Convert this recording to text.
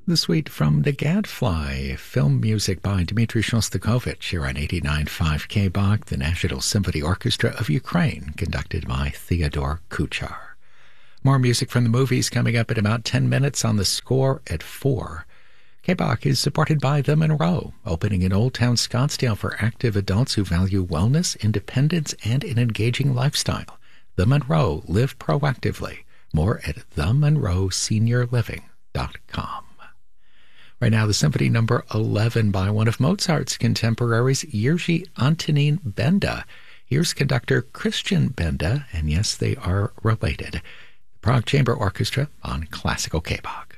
The suite from The Gadfly, film music by Dmitry Shostakovich, here on 89.5 KBach, the National Symphony Orchestra of Ukraine, conducted by Theodore Kuchar. More music from the movies coming up in about 10 minutes on The Score at 4. KBach is supported by The Monroe, opening in Old Town Scottsdale for active adults who value wellness, independence, and an engaging lifestyle. The Monroe, live proactively. More at themonroeseniorliving.com. Right now, the Symphony Number 11 by one of Mozart's contemporaries, Jiří Antonín Benda. Here's conductor Christian Benda, and yes, they are related. The Prague Chamber Orchestra on Classical KBach.